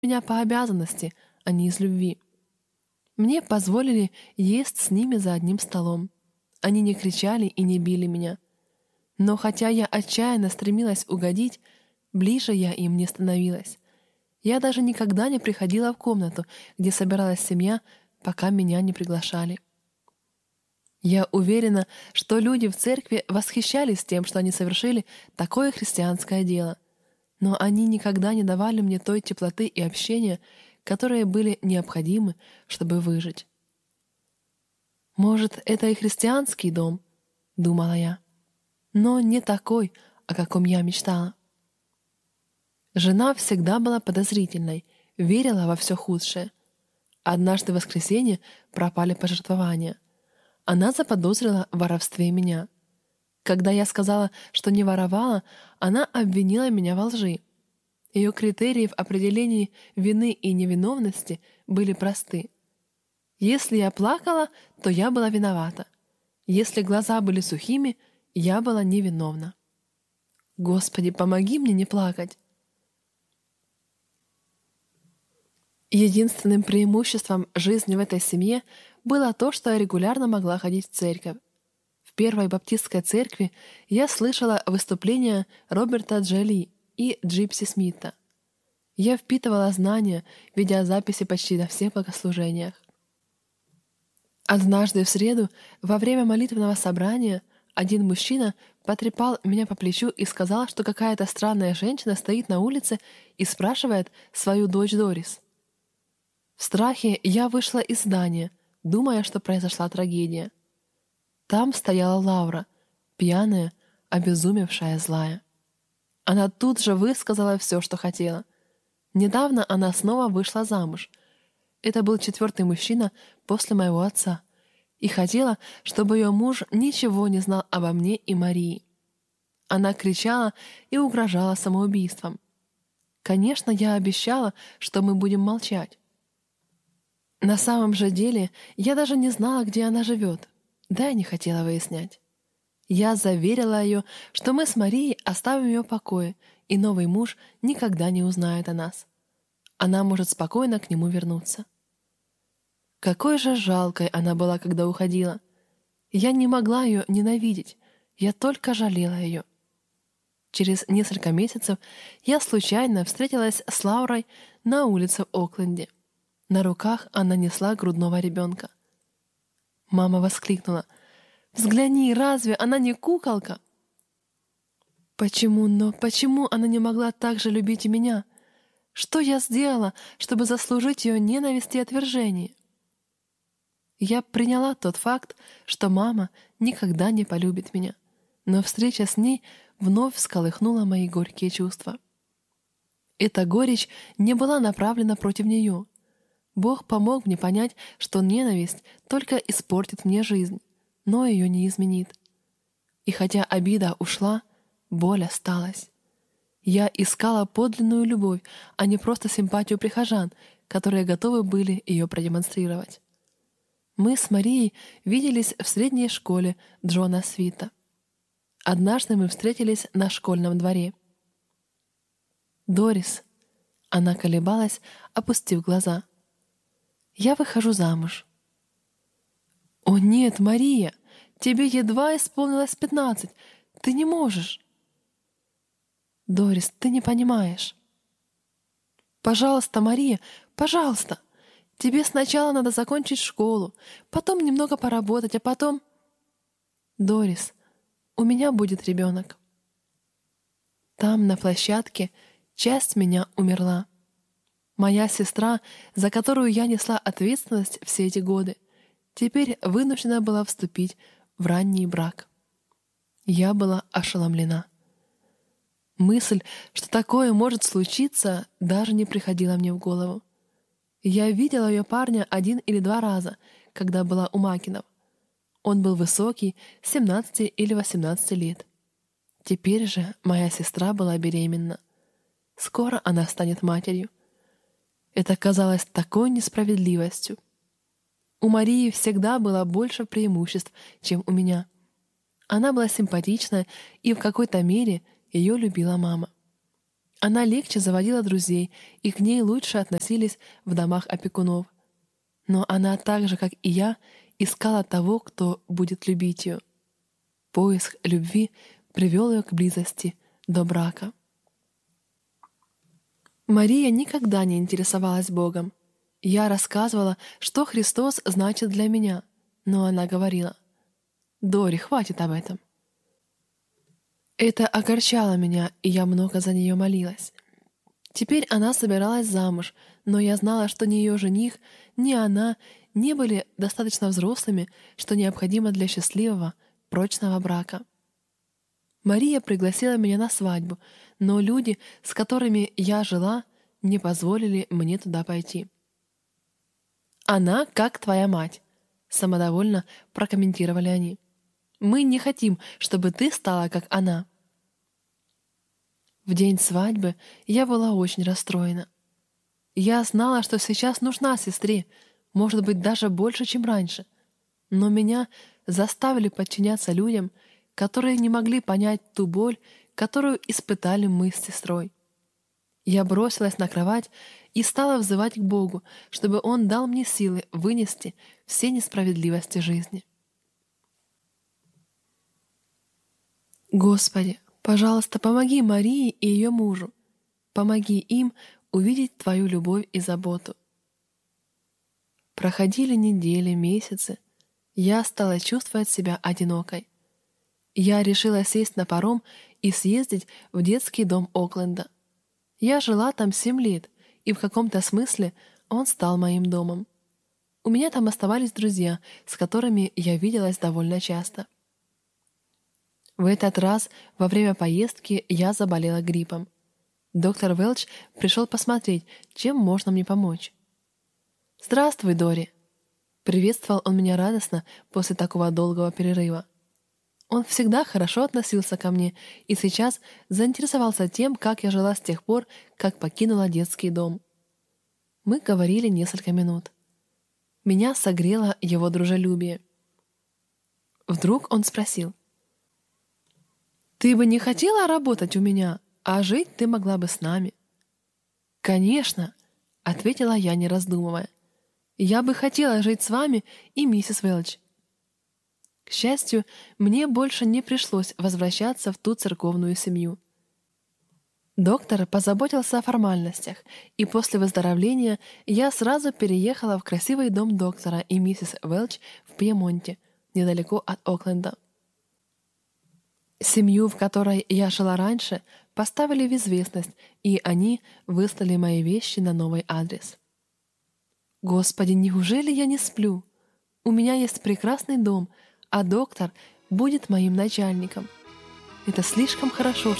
меня по обязанности, а не из любви. Мне позволили есть с ними за одним столом. Они не кричали и не били меня. Но хотя я отчаянно стремилась угодить, ближе я им не становилась. Я даже никогда не приходила в комнату, где собиралась семья, пока меня не приглашали. Я уверена, что люди в церкви восхищались тем, что они совершили такое христианское дело. Но они никогда не давали мне той теплоты и общения, которые были необходимы, чтобы выжить. «Может, это и христианский дом?» — думала я. Но не такой, о каком я мечтала. Жена всегда была подозрительной, верила во все худшее. Однажды в воскресенье пропали пожертвования. Она заподозрила в воровстве меня. Когда я сказала, что не воровала, она обвинила меня во лжи. Ее критерии в определении вины и невиновности были просты. Если я плакала, то я была виновата. Если глаза были сухими, я была невиновна. Господи, помоги мне не плакать. Единственным преимуществом жизни в этой семье было то, что я регулярно могла ходить в церковь. В Первой баптистской церкви я слышала выступления Роберта Джоли и Джипси Смита. Я впитывала знания, ведя записи почти на всех богослужениях. Однажды в среду, во время молитвенного собрания, один мужчина потрепал меня по плечу и сказал, что какая-то странная женщина стоит на улице и спрашивает свою дочь Дорис. В страхе я вышла из здания, думая, что произошла трагедия. Там стояла Лаура, пьяная, обезумевшая, злая. Она тут же высказала все, что хотела. Недавно она снова вышла замуж. Это был 4-й мужчина после моего отца. И хотела, чтобы ее муж ничего не знал обо мне и Марии. Она кричала и угрожала самоубийством. Конечно, я обещала, что мы будем молчать. На самом же деле, я даже не знала, где она живет, да и не хотела выяснять. Я заверила ее, что мы с Марией оставим ее в покое, и новый муж никогда не узнает о нас. Она может спокойно к нему вернуться. Какой же жалкой она была, когда уходила. Я не могла ее ненавидеть, я только жалела ее. Через несколько месяцев я случайно встретилась с Лаурой на улице в Окленде. На руках она несла грудного ребенка. Мама воскликнула: «Взгляни, разве она не куколка?» Почему она не могла так же любить и меня? Что я сделала, чтобы заслужить ее ненависть и отвержение? Я приняла тот факт, что мама никогда не полюбит меня, но встреча с ней вновь всколыхнула мои горькие чувства. Эта горечь не была направлена против нее. Бог помог мне понять, что ненависть только испортит мне жизнь, но ее не изменит. И хотя обида ушла, боль осталась. Я искала подлинную любовь, а не просто симпатию прихожан, которые готовы были ее продемонстрировать. Мы с Марией виделись в средней школе Джона Свита. Однажды мы встретились на школьном дворе. «Дорис», — она колебалась, опустив глаза, — «я выхожу замуж». «О нет, Мария, тебе едва исполнилось 15, ты не можешь». «Дорис, ты не понимаешь». «Пожалуйста, Мария, пожалуйста, тебе сначала надо закончить школу, потом немного поработать, а потом...» «Дорис, у меня будет ребенок». Там, на площадке, часть меня умерла. Моя сестра, за которую я несла ответственность все эти годы, теперь вынуждена была вступить в ранний брак. Я была ошеломлена. Мысль, что такое может случиться, даже не приходила мне в голову. Я видела ее парня 1 или 2 раза, когда была у Макинов. Он был высокий, 17 или 18 лет. Теперь же моя сестра была беременна. Скоро она станет матерью. Это казалось такой несправедливостью. У Марии всегда было больше преимуществ, чем у меня. Она была симпатичная, и в какой-то мере ее любила мама. Она легче заводила друзей, и к ней лучше относились в домах опекунов. Но она так же, как и я, искала того, кто будет любить ее. Поиск любви привел ее к близости до брака. Мария никогда не интересовалась Богом. Я рассказывала, что Христос значит для меня, но она говорила: «Дори, хватит об этом». Это огорчало меня, и я много за нее молилась. Теперь она собиралась замуж, но я знала, что ни ее жених, ни она не были достаточно взрослыми, что необходимо для счастливого, прочного брака. Мария пригласила меня на свадьбу, но люди, с которыми я жила, не позволили мне туда пойти. «Она как твоя мать», — самодовольно прокомментировали они. «Мы не хотим, чтобы ты стала как она». В день свадьбы я была очень расстроена. Я знала, что сейчас нужна сестре, может быть, даже больше, чем раньше. Но меня заставили подчиняться людям, которые не могли понять ту боль, которую испытали мы с сестрой. Я бросилась на кровать и стала взывать к Богу, чтобы Он дал мне силы вынести все несправедливости жизни. Господи, пожалуйста, помоги Марии и ее мужу. Помоги им увидеть Твою любовь и заботу. Проходили недели, месяцы. Я стала чувствовать себя одинокой. Я решила сесть на паром и съездить в детский дом Окленда. Я жила там 7 лет, и в каком-то смысле он стал моим домом. У меня там оставались друзья, с которыми я виделась довольно часто. В этот раз во время поездки я заболела гриппом. Доктор Велч пришел посмотреть, чем можно мне помочь. «Здравствуй, Дори!» Приветствовал он меня радостно после такого долгого перерыва. Он всегда хорошо относился ко мне и сейчас заинтересовался тем, как я жила с тех пор, как покинула детский дом. Мы говорили несколько минут. Меня согрело его дружелюбие. Вдруг он спросил: «Ты бы не хотела работать у меня, а жить ты могла бы с нами?» «Конечно», — ответила я, не раздумывая. «Я бы хотела жить с вами и миссис Велч». К счастью, мне больше не пришлось возвращаться в ту церковную семью. Доктор позаботился о формальностях, и после выздоровления я сразу переехала в красивый дом доктора и миссис Велч в Пьемонте, недалеко от Окленда. Семью, в которой я жила раньше, поставили в известность, и они выслали мои вещи на новый адрес. Господи, неужели я не сплю? У меня есть прекрасный дом, а доктор будет моим начальником. Это слишком хорошо,